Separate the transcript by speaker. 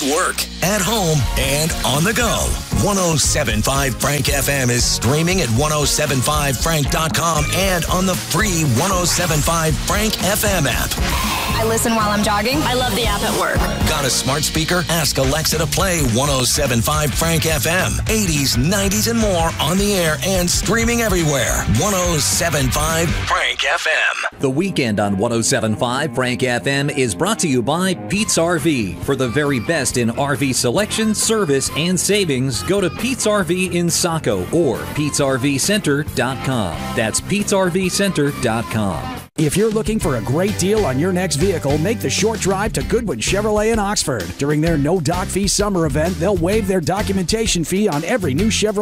Speaker 1: work, at home, and on the go. 107.5 Frank FM is streaming at 1075frank.com and on the free 107.5 Frank FM app.
Speaker 2: I listen while I'm jogging.
Speaker 3: I love the app at work.
Speaker 1: Got a smart speaker? Ask Alexa to play 107.5 Frank FM. 80s, 90s, and more on the air and streaming everywhere. 107.5 Frank FM.
Speaker 4: The weekend on 107.5 Frank FM is brought to you by Pete's RV. For the very best in RV selection, service, and savings, go to Pete's RV in Saco or Pete'sRVCenter.com. That's Pete'sRVCenter.com.
Speaker 5: If you're looking for a great deal on your next vehicle, make the short drive to Goodwin Chevrolet in Oxford. During their no doc fee summer event, they'll waive their documentation fee on every new Chevrolet